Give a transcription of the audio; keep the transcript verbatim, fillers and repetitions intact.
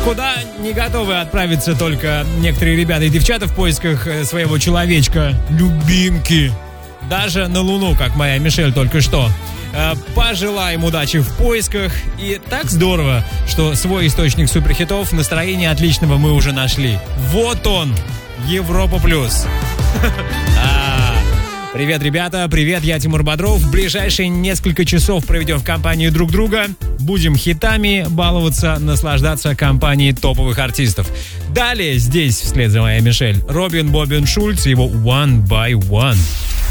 Куда не готовы отправиться только некоторые ребята и девчата в поисках своего человечка, любимки. Даже на Луну, как моя Мишель только что. Пожелаем удачи в поисках. И так здорово, что свой источник суперхитов, настроения отличного мы уже нашли. Вот он, Европа Плюс. Привет, ребята, привет, я Тимур Бодров. В ближайшие несколько часов проведем в компании друг друга. Будем хитами баловаться, наслаждаться компанией топовых артистов. Далее здесь, вслед за моей Мишель, Робин Бобин Шульц и его One by One.